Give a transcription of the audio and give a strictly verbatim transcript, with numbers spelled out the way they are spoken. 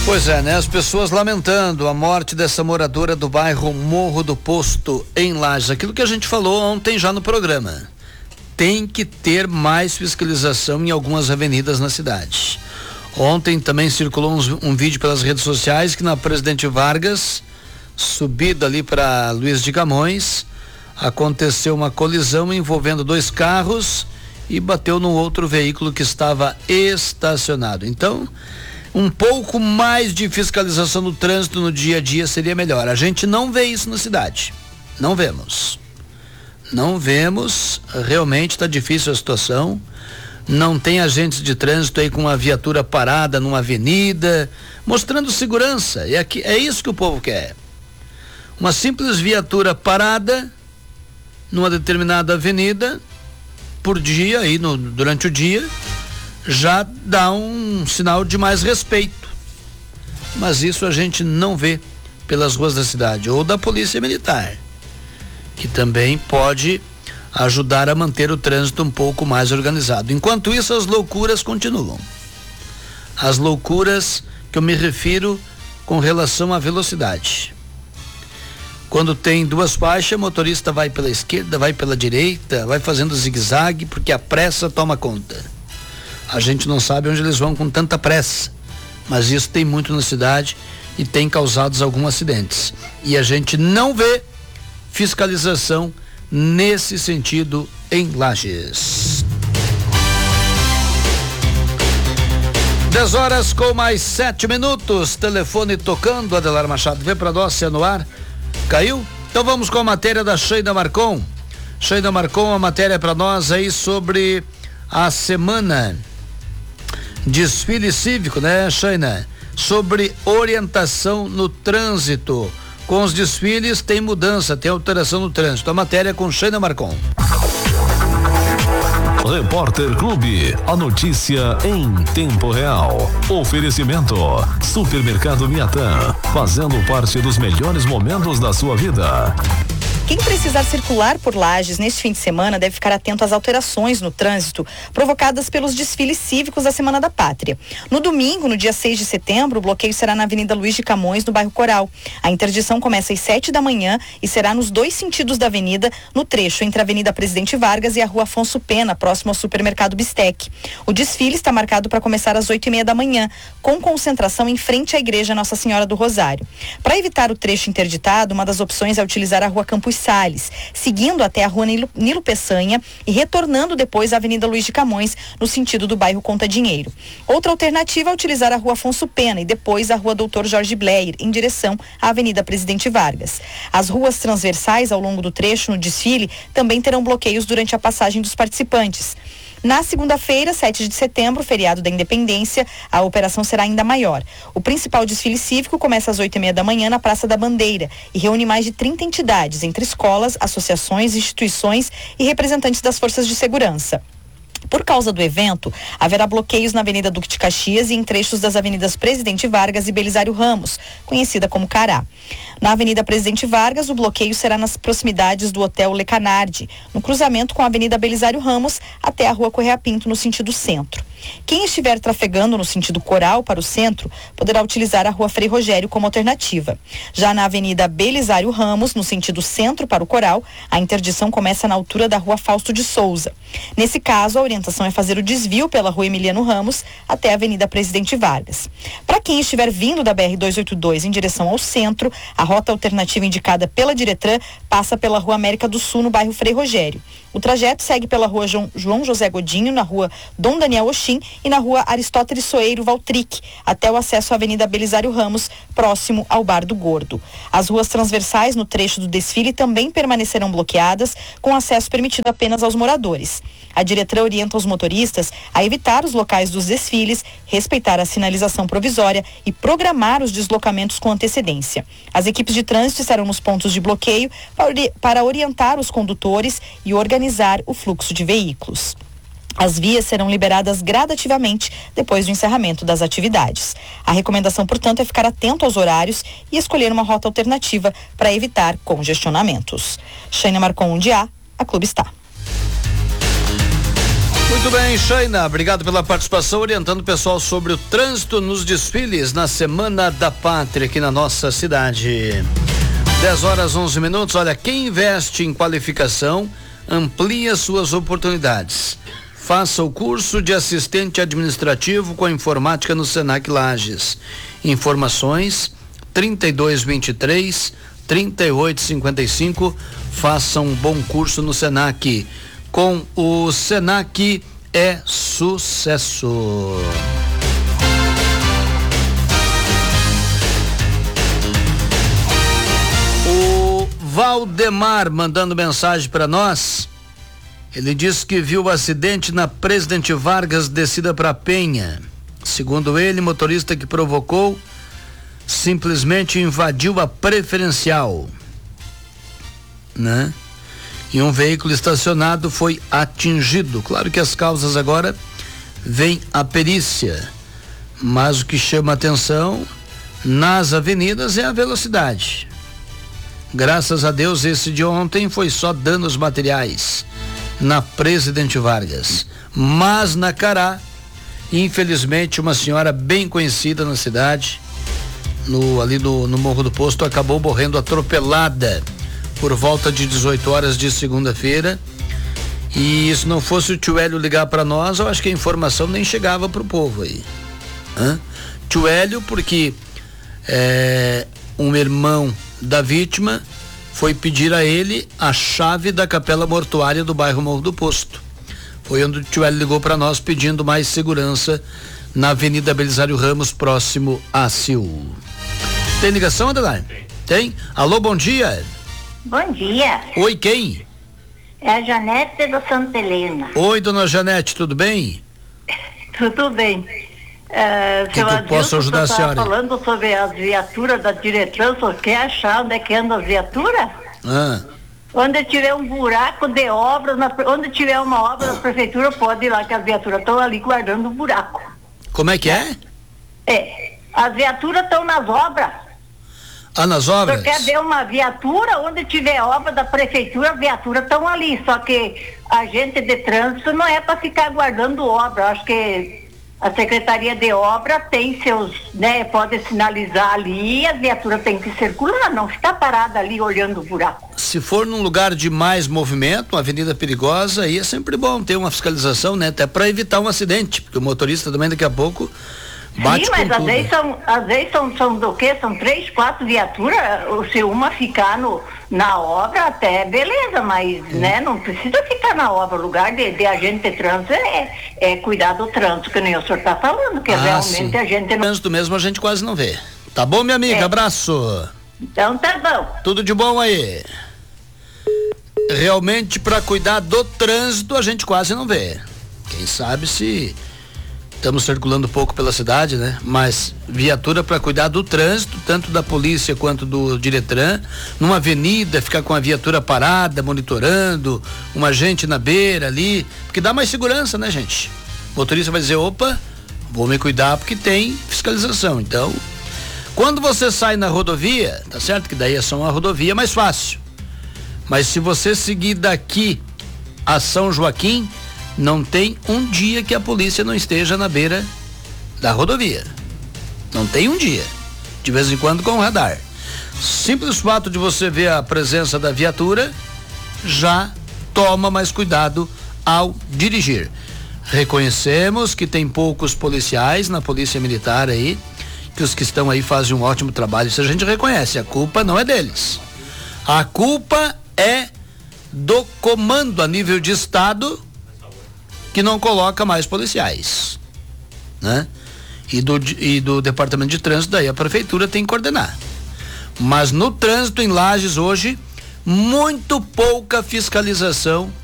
Pois é, né? As pessoas lamentando a morte dessa moradora do bairro Morro do Posto, em Lages. Aquilo que a gente falou ontem já no programa. Tem que ter mais fiscalização em algumas avenidas na cidade. Ontem também circulou um, um vídeo pelas redes sociais que na Presidente Vargas, subida ali para Luiz de Camões, aconteceu uma colisão envolvendo dois carros e bateu num outro veículo que estava estacionado. Então, um pouco mais de fiscalização do trânsito no dia a dia seria melhor. A gente não vê isso na cidade. Não vemos. Não vemos. Realmente está difícil a situação. Não tem agentes de trânsito aí com a viatura parada numa avenida, mostrando segurança. É, aqui, é isso que o povo quer. Uma simples viatura parada numa determinada avenida por dia, aí no, durante o dia, já dá um sinal de mais respeito. Mas isso a gente não vê pelas ruas da cidade, ou da Polícia Militar, que também pode ajudar a manter o trânsito um pouco mais organizado. Enquanto isso, as loucuras continuam. As loucuras que eu me refiro com relação à velocidade. Quando tem duas faixas, o motorista vai pela esquerda, vai pela direita, vai fazendo zigue-zague, porque a pressa toma conta. A gente não sabe onde eles vão com tanta pressa, mas isso tem muito na cidade e tem causado alguns acidentes. E a gente não vê fiscalização nesse sentido em Lages. dez horas com mais sete minutos, telefone tocando, Adelar Machado, vê para nós se é no ar. Caiu? Então vamos com a matéria da Sheila Marcon. Sheila Marcon, a matéria para nós aí sobre a semana desfile cívico, né, Sheila? Sobre orientação no trânsito. Com os desfiles tem mudança, tem alteração no trânsito. A matéria com Sheila Marcon. Repórter Clube, a notícia em tempo real. Oferecimento, Supermercado Miatã, fazendo parte dos melhores momentos da sua vida. Quem precisar circular por Lages neste fim de semana deve ficar atento às alterações no trânsito provocadas pelos desfiles cívicos da Semana da Pátria. No domingo, no dia seis de setembro, o bloqueio será na Avenida Luiz de Camões, no bairro Coral. A interdição começa às sete da manhã e será nos dois sentidos da avenida, no trecho entre a Avenida Presidente Vargas e a Rua Afonso Pena, próximo ao supermercado Bistec. O desfile está marcado para começar às oito e meia da manhã, com concentração em frente à Igreja Nossa Senhora do Rosário. Para evitar o trecho interditado, uma das opções é utilizar a Rua Campos Salles, seguindo até a Rua Nilo, Nilo Peçanha e retornando depois à Avenida Luiz de Camões, no sentido do bairro Conta Dinheiro. Outra alternativa é utilizar a Rua Afonso Pena e depois a Rua Doutor Jorge Blair, em direção à Avenida Presidente Vargas. As ruas transversais ao longo do trecho no desfile também terão bloqueios durante a passagem dos participantes. Na segunda-feira, sete de setembro, feriado da Independência, a operação será ainda maior. O principal desfile cívico começa às oito e meia da manhã na Praça da Bandeira e reúne mais de trinta entidades, entre escolas, associações, instituições e representantes das forças de segurança. Por causa do evento, haverá bloqueios na Avenida Duque de Caxias e em trechos das avenidas Presidente Vargas e Belisário Ramos, conhecida como Cará. Na Avenida Presidente Vargas, o bloqueio será nas proximidades do Hotel Le Canardi, no cruzamento com a Avenida Belisário Ramos até a Rua Correia Pinto, no sentido centro. Quem estiver trafegando no sentido Coral para o centro, poderá utilizar a Rua Frei Rogério como alternativa. Já na Avenida Belisário Ramos, no sentido centro para o Coral, a interdição começa na altura da Rua Fausto de Souza. Nesse caso, a orientação é fazer o desvio pela Rua Emiliano Ramos até a Avenida Presidente Vargas. Para quem estiver vindo da B R duzentos e oitenta e dois em direção ao centro, a rota alternativa indicada pela Diretran passa pela Rua América do Sul, no bairro Frei Rogério. O trajeto segue pela Rua João José Godinho, na Rua Dom Daniel Oxim e na Rua Aristóteles Soeiro Valtric, até o acesso à Avenida Belisário Ramos, próximo ao Bar do Gordo. As ruas transversais no trecho do desfile também permanecerão bloqueadas, com acesso permitido apenas aos moradores. A Diretran orienta os motoristas a evitar os locais dos desfiles, respeitar a sinalização provisória e programar os deslocamentos com antecedência. As equipes de trânsito estarão nos pontos de bloqueio para orientar os condutores e organizar o fluxo de veículos. As vias serão liberadas gradativamente depois do encerramento das atividades. A recomendação, portanto, é ficar atento aos horários e escolher uma rota alternativa para evitar congestionamentos. Sheila Marcon, onde há, a Clube está. Muito bem, Shaina, obrigado pela participação, orientando o pessoal sobre o trânsito nos desfiles na Semana da Pátria aqui na nossa cidade. dez horas onze minutos. Olha, quem investe em qualificação amplia suas oportunidades. Faça o curso de assistente administrativo com informática no Senac Lages. Informações trinta e dois vinte e três, trinta e oito cinquenta e cinco. Faça um bom curso no Senac. Com o Senac é sucesso. O Valdemar mandando mensagem para nós. Ele disse que viu o acidente na Presidente Vargas, descida para Penha. Segundo ele, motorista que provocou simplesmente invadiu a preferencial, né? E um veículo estacionado foi atingido. Claro que as causas agora vem a perícia, mas o que chama atenção nas avenidas é a velocidade. Graças a Deus, esse de ontem foi só danos materiais na Presidente Vargas, mas na Cará, infelizmente, uma senhora bem conhecida na cidade, no, ali no, no Morro do Posto, acabou morrendo atropelada por volta de dezoito horas de segunda-feira. E se não fosse o tio Hélio ligar para nós, eu acho que a informação nem chegava pro povo aí. Hã? Tio Hélio, porque é, um irmão da vítima foi pedir a ele a chave da capela mortuária do bairro Morro do Posto. Foi onde o tio Hélio ligou para nós pedindo mais segurança na Avenida Belisário Ramos, próximo a Sil. Tem ligação, Adelar? Tem. Tem? Alô, bom dia. Bom dia. Oi, quem? É a Janete do Santa Helena. Oi, dona Janete, tudo bem? Tudo bem. Uh, que, que eu posso ajudar a senhora? Falando sobre as viaturas da Diretrans, você quer achar onde é que anda as viaturas? Ah. Onde tiver um buraco de obra, na, onde tiver uma obra da prefeitura, pode ir lá, que as viaturas estão ali guardando o buraco. Como é que é? É, as viaturas estão nas obras. Ah, nas obras? Você quer ver uma viatura, onde tiver obra da prefeitura, as viaturas estão ali, só que a gente de trânsito não é para ficar guardando obra. Acho que a Secretaria de Obra tem seus, né, pode sinalizar ali e as viaturas têm que circular, não ficar parada ali olhando o buraco. Se for num lugar de mais movimento, uma avenida perigosa, aí é sempre bom ter uma fiscalização, né? Até para evitar um acidente, porque o motorista também daqui a pouco bate. Sim, mas com às tudo. vezes são, às vezes são, são do quê? São três, quatro viaturas, se uma ficar no, na obra até beleza, mas hum. né, não precisa ficar na obra. O lugar de, de agente de trânsito é, é cuidar do trânsito, que nem o senhor está falando, que ah, realmente sim. a gente não... trânsito mesmo a gente quase não vê. Tá bom, minha amiga? É. Abraço. Então tá bom. Tudo de bom aí. Realmente, para cuidar do trânsito, a gente quase não vê. Quem sabe se estamos circulando pouco pela cidade, né? Mas viatura para cuidar do trânsito, tanto da polícia quanto do Diretran, numa avenida, ficar com a viatura parada, monitorando, uma gente na beira ali, porque dá mais segurança, né, gente? O motorista vai dizer, opa, vou me cuidar porque tem fiscalização. Então, quando você sai na rodovia, tá certo que daí é só uma rodovia mais fácil. Mas se você seguir daqui a São Joaquim, não tem um dia que a polícia não esteja na beira da rodovia. Não tem um dia. De vez em quando com o radar. Simples fato de você ver a presença da viatura, já toma mais cuidado ao dirigir. Reconhecemos que tem poucos policiais na polícia militar aí, que os que estão aí fazem um ótimo trabalho. Isso a gente reconhece. A culpa não é deles. A culpa é do comando a nível de estado, que não coloca mais policiais, né? E do, e do departamento de trânsito, daí a prefeitura tem que coordenar. Mas no trânsito em Lages hoje, muito pouca fiscalização